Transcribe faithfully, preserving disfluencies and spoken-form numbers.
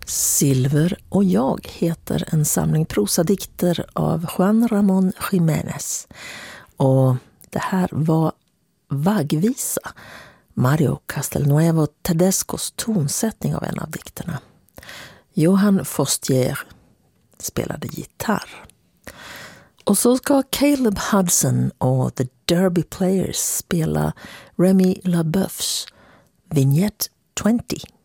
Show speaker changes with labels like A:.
A: Silver och jag heter en samling prosadikter av Juan Ramón Jiménez. Och det här var Vaggvisa, Mario Castelnuovo Tedescos tonsättning av en av dikterna. Johan Fostier spelade gitarr. Och så ska Caleb Hudson och The Derby Players spela Remy LaBeoufs Vignette tjugo.